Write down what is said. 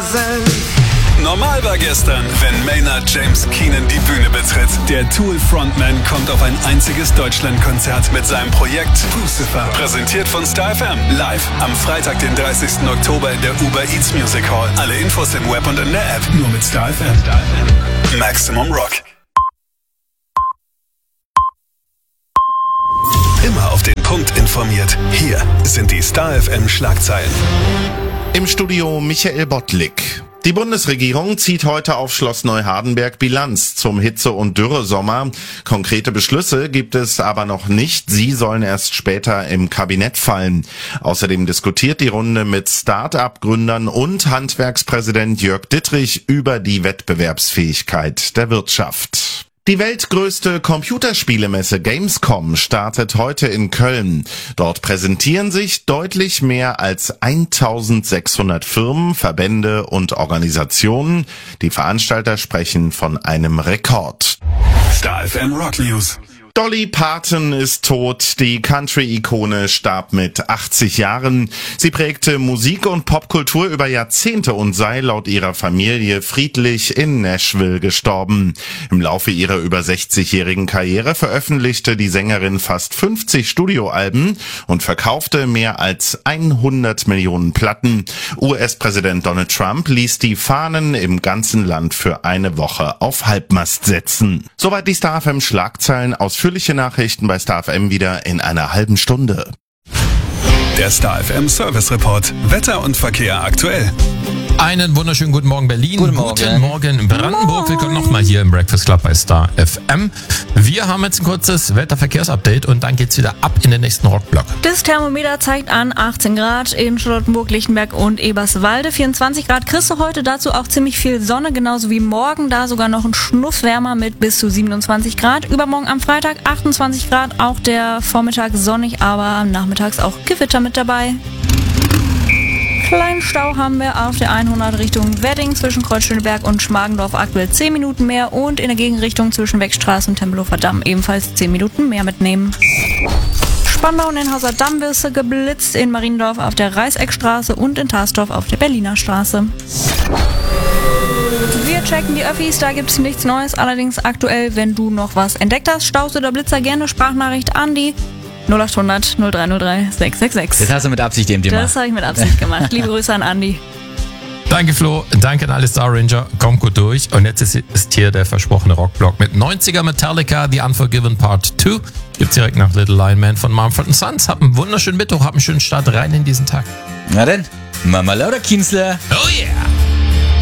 Normal war gestern, wenn Maynard James Keenan die Bühne betritt. Der Tool-Frontman kommt auf ein einziges Deutschlandkonzert mit seinem Projekt Pucifer. Präsentiert von Star FM. Live am Freitag, den 30. Oktober in der Uber Eats Music Hall. Alle Infos im Web und in der App. Nur mit Star FM. Maximum Rock. Immer auf den Punkt informiert. Hier sind die Star FM Schlagzeilen. Im Studio Michael Bottlik. Die Bundesregierung zieht heute auf Schloss Neuhardenberg Bilanz zum Hitze- und Dürresommer. Konkrete Beschlüsse gibt es aber noch nicht. Sie sollen erst später im Kabinett fallen. Außerdem diskutiert die Runde mit Start-up-Gründern und Handwerkspräsident Jörg Dittrich über die Wettbewerbsfähigkeit der Wirtschaft. Die weltgrößte Computerspielemesse Gamescom startet heute in Köln. Dort präsentieren sich deutlich mehr als 1600 Firmen, Verbände und Organisationen. Die Veranstalter sprechen von einem Rekord. Star FM Rock News. Dolly Parton ist tot. Die Country-Ikone starb mit 80 Jahren. Sie prägte Musik- und Popkultur über Jahrzehnte und sei laut ihrer Familie friedlich in Nashville gestorben. Im Laufe ihrer über 60-jährigen Karriere veröffentlichte die Sängerin fast 50 Studioalben und verkaufte mehr als 100 Millionen Platten. US-Präsident Donald Trump ließ die Fahnen im ganzen Land für eine Woche auf Halbmast setzen. Soweit die Star FM Schlagzeilen. Ausführliche Nachrichten bei Star FM wieder in einer halben Stunde. Der Star FM Service Report. Wetter und Verkehr aktuell. Einen wunderschönen guten Morgen Berlin, Guten Morgen in Brandenburg. Willkommen nochmal hier im Breakfast Club bei Star FM. Wir haben jetzt ein kurzes Wetterverkehrsupdate und dann geht's wieder ab in den nächsten Rockblock. Das Thermometer zeigt an 18 Grad in Charlottenburg, Lichtenberg und Eberswalde. 24 Grad kriegst du heute, dazu auch ziemlich viel Sonne, genauso wie morgen. Da sogar noch ein Schnuff wärmer mit bis zu 27 Grad. Übermorgen am Freitag 28 Grad, auch der Vormittag sonnig, aber nachmittags auch Gewitter mit dabei. Kleinen Stau haben wir auf der 100 Richtung Wedding zwischen Kreuzschöneberg und Schmargendorf aktuell 10 Minuten mehr und in der Gegenrichtung zwischen Wegstraße und Tempelhofer Damm ebenfalls 10 Minuten mehr mitnehmen. Spandau und Enhauser Damm wirst geblitzt, in Mariendorf auf der Reißeckstraße und in Tarsdorf auf der Berliner Straße. Wir checken die Öffis, da gibt's nichts Neues, allerdings aktuell, wenn du noch was entdeckt hast, Staus oder Blitzer, gerne Sprachnachricht an die 0800 0303 666. Das hast du mit Absicht eben gemacht. Das habe ich mit Absicht gemacht. Liebe Grüße an Andi. Danke Flo, danke an alle Star Ranger, kommt gut durch. Und jetzt ist hier der versprochene Rockblock mit 90er Metallica, The Unforgiven Part 2. Gibt's direkt nach Little Lion Man von Mumford & Sons. Habt einen wunderschönen Mittwoch, habt einen schönen Start rein in diesen Tag. Na denn, Mama lauter Kienzler. Oh yeah!